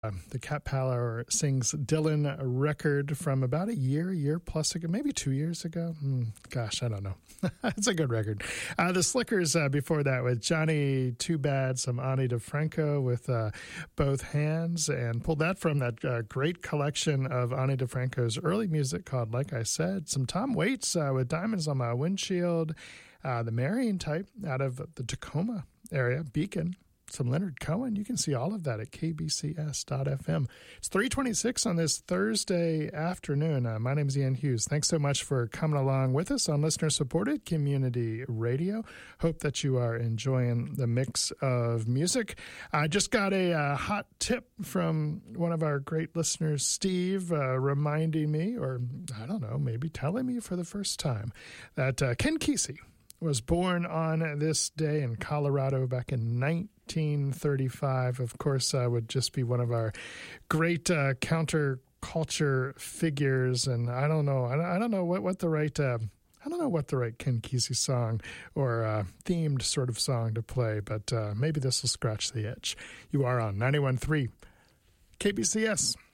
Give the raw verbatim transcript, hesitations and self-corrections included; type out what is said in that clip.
Um, the Cat Power Sings Dylan record from about a year, year plus ago, maybe two years ago. Mm, gosh, I don't know. It's a good record. Uh, the Slickers uh, before that with Johnny Too Bad, some Ani DeFranco with uh, Both Hands, and pulled that from that uh, great collection of Ani DeFranco's early music called Like I Said. Some Tom Waits uh, with Diamonds on My Windshield, uh, the Marion type out of the Tacoma area, Beacon. Some Leonard Cohen. You can see all of that at k b c s dot f m. It's three twenty-six on this Thursday afternoon. Uh, my name is Ian Hughes. Thanks so much for coming along with us on listener-supported community radio. Hope that you are enjoying the mix of music. I just got a uh, hot tip from one of our great listeners, Steve, uh, reminding me, or I don't know, maybe telling me for the first time, that uh, Ken Kesey was born on this day in Colorado back in nineteen thirty-five. Of course, uh, would just be one of our great uh, counterculture figures. And I don't know, I don't know what, what the right, uh, I don't know what the right Ken Kesey song or uh, themed sort of song to play, but uh, maybe this will scratch the itch. You are on ninety-one point three K B C S.